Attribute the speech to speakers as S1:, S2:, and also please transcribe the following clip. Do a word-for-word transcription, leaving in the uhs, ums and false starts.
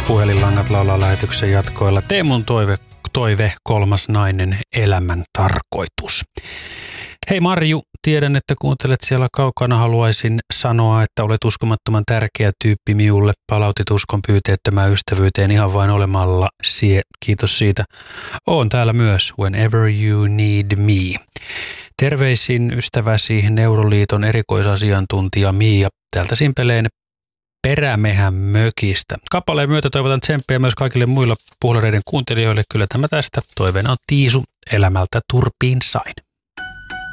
S1: puhelinlangat laulaa lähetyksen jatkoilla. Teemun toive, toive, kolmas nainen, elämän tarkoitus. Hei Marju, tiedän, että kuuntelet siellä kaukana. Haluaisin sanoa, että olet uskomattoman tärkeä tyyppi minulle. Palautit uskon pyyteettömään ystävyyteen ihan vain olemalla sie. Kiitos siitä. Oon täällä myös. Whenever you need me. Terveisin ystäväsi Neuroliiton erikoisasiantuntija Mia täältä Simpeleen Perämehän mökistä. Kappaleen myötä toivotan tsemppiä myös kaikille muilla puhlareiden kuuntelijoille. Kyllä tämä tästä. Toiveena on Tiisu, elämältä turpiin sain.